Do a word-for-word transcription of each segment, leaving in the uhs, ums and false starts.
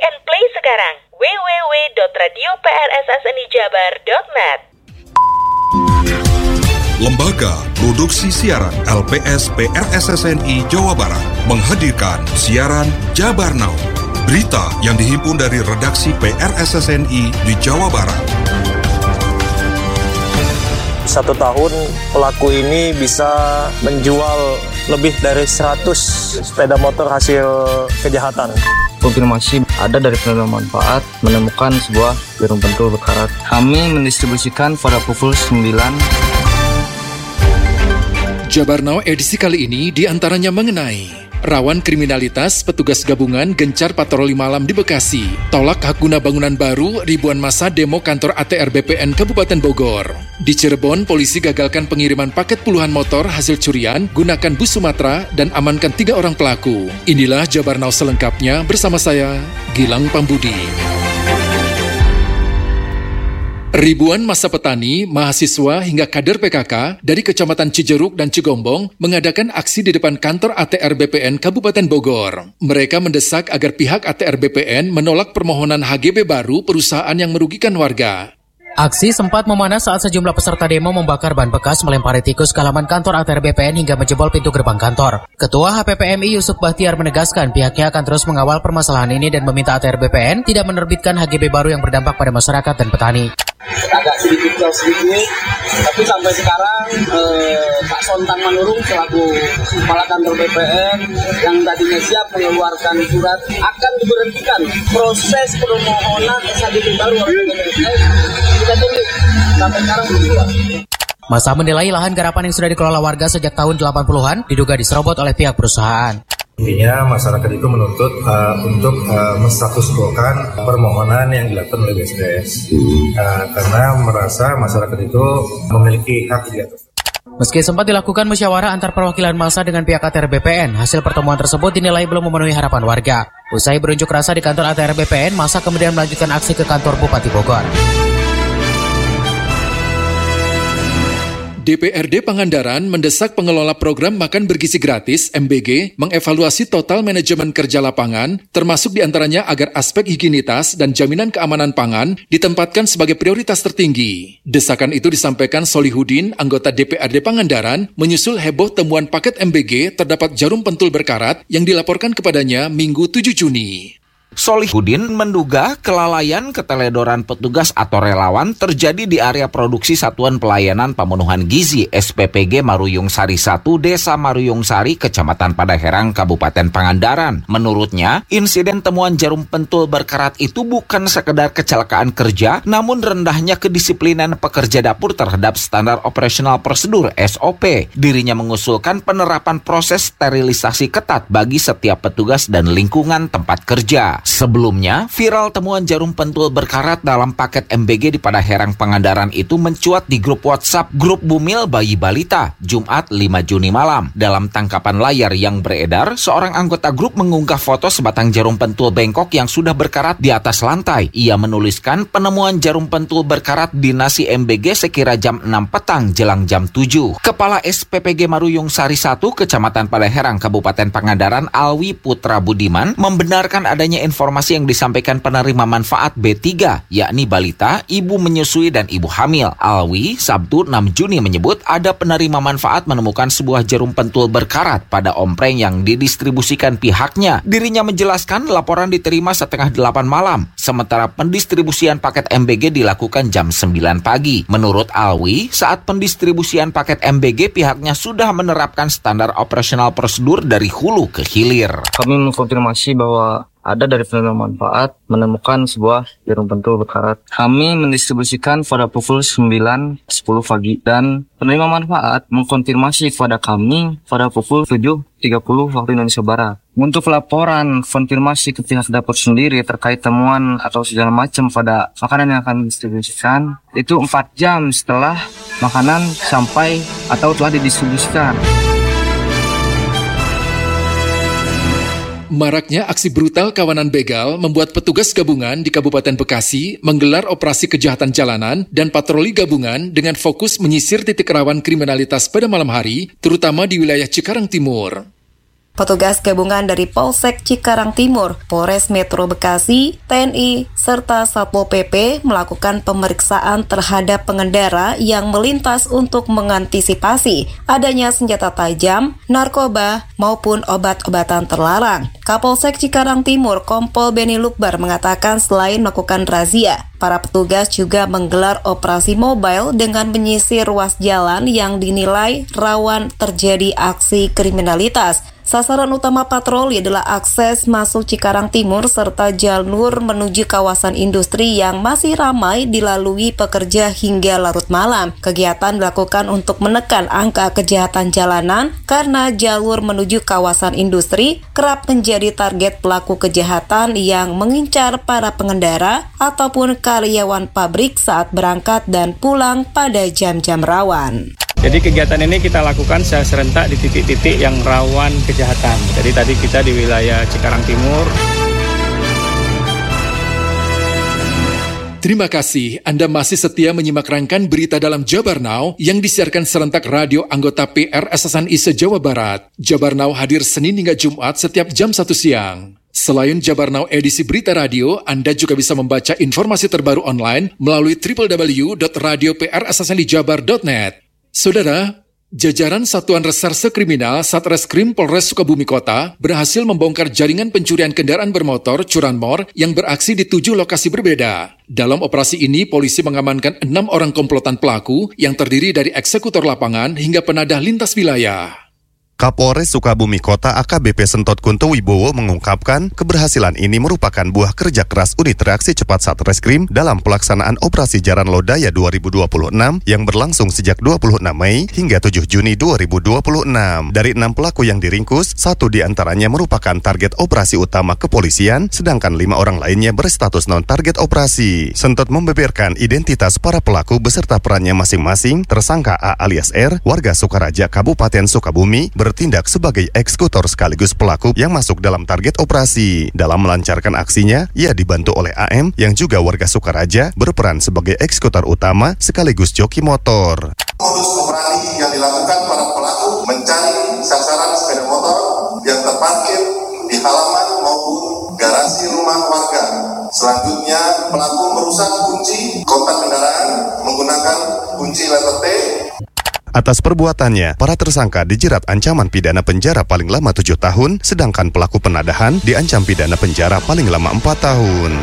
and play sekarang. w w w dot radio p r s s n i jabar dot net. Lembaga Produksi Siaran L P S P R S S N I Jawa Barat menghadirkan siaran Jabar Now. Berita yang dihimpun dari redaksi P R S S N I di Jawa Barat. Satu tahun pelaku ini bisa menjual lebih dari seratus sepeda motor hasil kejahatan. Konfirmasi ada dari penerima manfaat menemukan sebuah jarum pentul berkarat. Kami mendistribusikan pada pukul sembilan. Jabar Now edisi kali ini diantaranya mengenai rawan kriminalitas, petugas gabungan gencar patroli malam di Bekasi. Tolak hak guna bangunan baru, ribuan massa demo kantor A T R B P N Kabupaten Bogor. Di Cirebon, polisi gagalkan pengiriman paket puluhan motor hasil curian, gunakan bus Sumatera, dan amankan tiga orang pelaku. Inilah Jabar Now selengkapnya bersama saya, Gilang Pambudi. Ribuan massa petani, mahasiswa hingga kader P K K dari Kecamatan Cijeruk dan Cigombong mengadakan aksi di depan kantor A T R B P N Kabupaten Bogor. Mereka mendesak agar pihak A T R B P N menolak permohonan H G B baru perusahaan yang merugikan warga. Aksi sempat memanas saat sejumlah peserta demo membakar ban bekas, melempari tikus ke halaman kantor A T R B P N hingga menjebol pintu gerbang kantor. Ketua H P P M I Yusuf Bahtiar menegaskan pihaknya akan terus mengawal permasalahan ini dan meminta A T R B P N tidak menerbitkan H G B baru yang berdampak pada masyarakat dan petani. Agak sedikit jauh sedikit, tapi sampai sekarang eh, Pak Sontang Manurung selaku kepala kantor B P N yang tadinya siap mengeluarkan surat akan diberhentikan proses permohonan S H G B baru oleh B P N. Kita tunggu sampai sekarang belum keluar. Masa menilai lahan garapan yang sudah dikelola warga sejak tahun delapan puluhan diduga diserobot oleh pihak perusahaan. Intinya masyarakat itu menuntut uh, untuk uh, menstatus quokan permohonan yang dilakukan oleh B S D S uh, karena merasa masyarakat itu memiliki hak di atas. Meski sempat dilakukan musyawarah antar perwakilan massa dengan pihak A T R B P N, hasil pertemuan tersebut dinilai belum memenuhi harapan warga. Usai berunjuk rasa di kantor A T R B P N, massa kemudian melanjutkan aksi ke kantor Bupati Bogor. D P R D Pangandaran mendesak pengelola program makan bergizi gratis M B G mengevaluasi total manajemen kerja lapangan, termasuk diantaranya agar aspek higienitas dan jaminan keamanan pangan ditempatkan sebagai prioritas tertinggi. Desakan itu disampaikan Solihudin, anggota D P R D Pangandaran, menyusul heboh temuan paket M B G terdapat jarum pentul berkarat yang dilaporkan kepadanya Minggu tujuh Juni. Solihudin menduga kelalaian keteledoran petugas atau relawan terjadi di area produksi Satuan Pelayanan Pemenuhan Gizi S P P G Maruyung Sari satu, Desa Maruyung Sari, Kecamatan Padaherang, Kabupaten Pangandaran. Menurutnya, insiden temuan jarum pentul berkarat itu bukan sekedar kecelakaan kerja, namun rendahnya kedisiplinan pekerja dapur terhadap standar operasional prosedur S O P. Dirinya mengusulkan penerapan proses sterilisasi ketat bagi setiap petugas dan lingkungan tempat kerja. Sebelumnya, viral temuan jarum pentul berkarat dalam paket M B G di Padaherang Pangandaran itu mencuat di grup WhatsApp Grup Bumil Bayi Balita, Jumat lima Juni malam. Dalam tangkapan layar yang beredar, seorang anggota grup mengunggah foto sebatang jarum pentul bengkok yang sudah berkarat di atas lantai. Ia menuliskan penemuan jarum pentul berkarat di nasi M B G sekira jam enam petang jelang jam tujuh. Kepala S P P G Maruyung Sari satu, Kecamatan Padaherang, Kabupaten Pangandaran, Alwi Putra Budiman, membenarkan adanya informasi yang disampaikan penerima manfaat B tiga, yakni balita, ibu menyusui, dan ibu hamil. Alwi, Sabtu enam Juni menyebut ada penerima manfaat menemukan sebuah jarum pentul berkarat pada ompreng yang didistribusikan pihaknya. Dirinya menjelaskan laporan diterima setengah delapan malam, sementara pendistribusian paket M B G dilakukan jam sembilan pagi. Menurut Alwi, saat pendistribusian paket M B G pihaknya sudah menerapkan standar operasional prosedur dari hulu ke hilir. Kami mengkonfirmasi bahwa ada dari penerima manfaat menemukan sebuah jarum pentul berkarat. Kami mendistribusikan pada pukul sembilan sepuluh pagi dan penerima manfaat mengkonfirmasi kepada kami pada pukul tujuh tiga puluh waktu Indonesia Barat. Untuk laporan konfirmasi ke pihak dapur sendiri terkait temuan atau segala macam pada makanan yang akan didistribusikan itu empat jam setelah makanan sampai atau telah didistribusikan. Maraknya aksi brutal kawanan begal membuat petugas gabungan di Kabupaten Bekasi menggelar operasi kejahatan jalanan dan patroli gabungan dengan fokus menyisir titik rawan kriminalitas pada malam hari, terutama di wilayah Cikarang Timur. Petugas gabungan dari Polsek Cikarang Timur, Polres Metro Bekasi, T N I, serta Satpol P P melakukan pemeriksaan terhadap pengendara yang melintas untuk mengantisipasi adanya senjata tajam, narkoba, maupun obat-obatan terlarang. Kapolsek Cikarang Timur, Kompol Beni Lukbar mengatakan selain melakukan razia, para petugas juga menggelar operasi mobile dengan menyisir ruas jalan yang dinilai rawan terjadi aksi kriminalitas. Sasaran utama patroli adalah akses masuk Cikarang Timur serta jalur menuju kawasan industri yang masih ramai dilalui pekerja hingga larut malam. Kegiatan dilakukan untuk menekan angka kejahatan jalanan karena jalur menuju kawasan industri kerap menjadi target pelaku kejahatan yang mengincar para pengendara ataupun karyawan pabrik saat berangkat dan pulang pada jam-jam rawan. Jadi kegiatan ini kita lakukan secara serentak di titik-titik yang rawan kejahatan. Jadi tadi kita di wilayah Cikarang Timur. Terima kasih Anda masih setia menyimak rangkaian berita dalam Jabar Now yang disiarkan serentak radio anggota P R S S N I se-Jawa Barat. Jabar Now hadir Senin hingga Jumat setiap jam satu siang. Selain Jabar Now edisi berita radio, Anda juga bisa membaca informasi terbaru online melalui w w w dot radio p r s s n i jabar dot net. Saudara, jajaran Satuan Reserse Kriminal Satreskrim Polres Sukabumi Kota berhasil membongkar jaringan pencurian kendaraan bermotor curanmor yang beraksi di tujuh lokasi berbeda. Dalam operasi ini, polisi mengamankan enam orang komplotan pelaku yang terdiri dari eksekutor lapangan hingga penadah lintas wilayah. Kapolres Sukabumi Kota A K B P Sentot Kunto Wibowo mengungkapkan keberhasilan ini merupakan buah kerja keras unit reaksi cepat Satreskrim dalam pelaksanaan operasi Jaran Lodaya dua ribu dua puluh enam yang berlangsung sejak dua puluh enam Mei hingga tujuh Juni dua ribu dua puluh enam. Dari enam pelaku yang diringkus, satu diantaranya merupakan target operasi utama kepolisian, sedangkan lima orang lainnya berstatus non-target operasi. Sentot membeberkan identitas para pelaku beserta perannya masing-masing. Tersangka A alias R, warga Sukaraja, Kabupaten Sukabumi, bertindak sebagai eksekutor sekaligus pelaku yang masuk dalam target operasi. Dalam melancarkan aksinya, ia dibantu oleh A M yang juga warga Sukaraja berperan sebagai eksekutor utama sekaligus joki motor. Modus operandi yang dilakukan para pelaku mencari sasaran sepeda motor yang terparkir di halaman maupun garasi rumah warga. Selanjutnya, pelaku merusak kunci kontak kendaraan menggunakan kunci letter T. Atas perbuatannya, para tersangka dijerat ancaman pidana penjara paling lama tujuh tahun, sedangkan pelaku penadahan diancam pidana penjara paling lama empat tahun.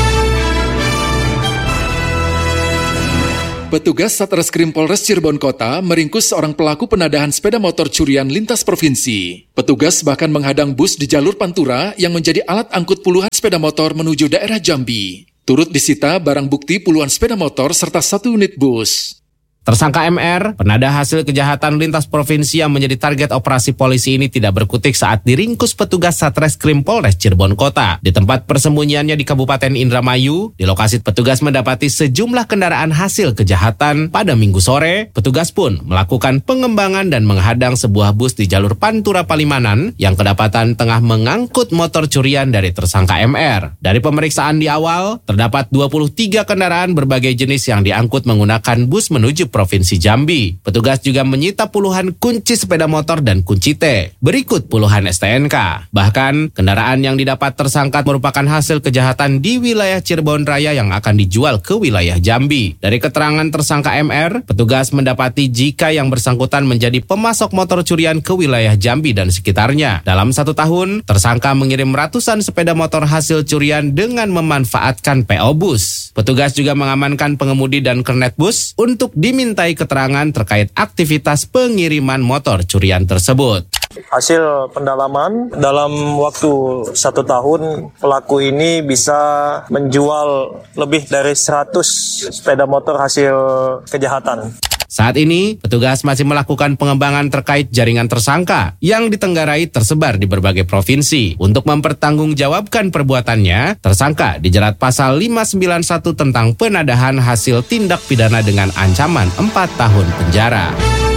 Petugas Satreskrim Polres Cirebon Kota meringkus seorang pelaku penadahan sepeda motor curian lintas provinsi. Petugas bahkan menghadang bus di jalur Pantura yang menjadi alat angkut puluhan sepeda motor menuju daerah Jambi. Turut disita barang bukti puluhan sepeda motor serta satu unit bus. Tersangka M R, penadah hasil kejahatan lintas provinsi yang menjadi target operasi polisi ini tidak berkutik saat diringkus petugas Satreskrim Polres Cirebon Kota. Di tempat persembunyiannya di Kabupaten Indramayu, di lokasi petugas mendapati sejumlah kendaraan hasil kejahatan. Pada Minggu sore, petugas pun melakukan pengembangan dan menghadang sebuah bus di jalur Pantura Palimanan yang kedapatan tengah mengangkut motor curian dari tersangka M R. Dari pemeriksaan di awal, terdapat dua puluh tiga kendaraan berbagai jenis yang diangkut menggunakan bus menuju Provinsi Jambi. Petugas juga menyita puluhan kunci sepeda motor dan kunci T. Berikut puluhan S T N K. Bahkan, kendaraan yang didapat tersangka merupakan hasil kejahatan di wilayah Cirebon Raya yang akan dijual ke wilayah Jambi. Dari keterangan tersangka M R, petugas mendapati jika yang bersangkutan menjadi pemasok motor curian ke wilayah Jambi dan sekitarnya. Dalam satu tahun, tersangka mengirim ratusan sepeda motor hasil curian dengan memanfaatkan P O bus. Petugas juga mengamankan pengemudi dan kernet bus untuk dimintai keterangan terkait aktivitas pengiriman motor curian tersebut. Hasil pendalaman, dalam waktu satu tahun pelaku ini bisa menjual lebih dari seratus sepeda motor hasil kejahatan. Saat ini, petugas masih melakukan pengembangan terkait jaringan tersangka yang ditenggarai tersebar di berbagai provinsi. Untuk mempertanggungjawabkan perbuatannya, tersangka dijerat pasal lima sembilan satu tentang penadahan hasil tindak pidana dengan ancaman empat tahun penjara.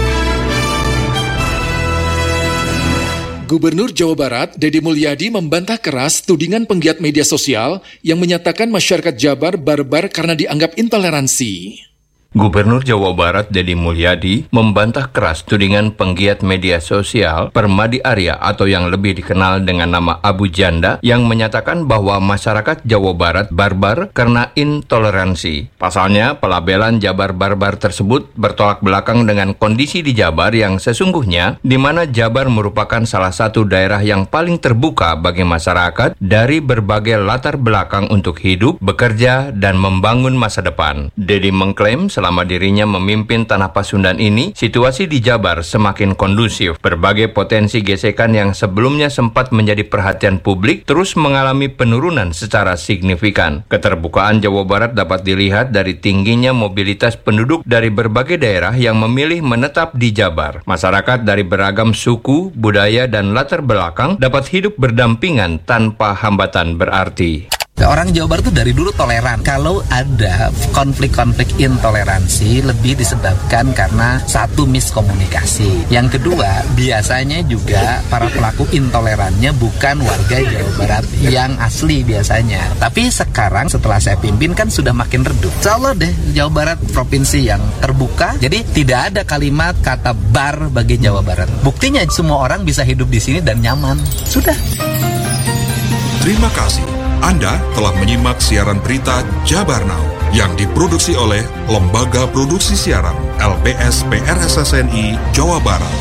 Gubernur Jawa Barat, Deddy Mulyadi membantah keras tudingan penggiat media sosial yang menyatakan masyarakat Jabar barbar karena dianggap intoleransi. Gubernur Jawa Barat Deddy Mulyadi membantah keras tudingan penggiat media sosial Permadi Arya atau yang lebih dikenal dengan nama Abu Janda yang menyatakan bahwa masyarakat Jawa Barat barbar karena intoleransi. Pasalnya, pelabelan Jabar barbar tersebut bertolak belakang dengan kondisi di Jabar yang sesungguhnya di mana Jabar merupakan salah satu daerah yang paling terbuka bagi masyarakat dari berbagai latar belakang untuk hidup, bekerja, dan membangun masa depan. Deddy mengklaim selama dirinya memimpin Tanah Pasundan ini, situasi di Jabar semakin kondusif. Berbagai potensi gesekan yang sebelumnya sempat menjadi perhatian publik terus mengalami penurunan secara signifikan. Keterbukaan Jawa Barat dapat dilihat dari tingginya mobilitas penduduk dari berbagai daerah yang memilih menetap di Jabar. Masyarakat dari beragam suku, budaya, dan latar belakang dapat hidup berdampingan tanpa hambatan berarti. Orang Jawa Barat itu dari dulu toleran. Kalau ada konflik-konflik intoleransi lebih disebabkan karena satu miskomunikasi. Yang kedua, biasanya juga para pelaku intolerannya bukan warga Jawa Barat yang asli biasanya. Tapi sekarang setelah saya pimpin kan sudah makin redup. Insya Allah deh Jawa Barat provinsi yang terbuka. Jadi tidak ada kalimat kata bar bagi Jawa Barat. Buktinya semua orang bisa hidup di sini dan nyaman. Sudah. Terima kasih. Anda telah menyimak siaran berita Jabar Now yang diproduksi oleh Lembaga Produksi Siaran L P S P R S S N I Jawa Barat.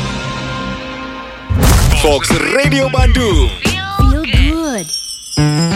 Fox Radio Bandung. Feel good.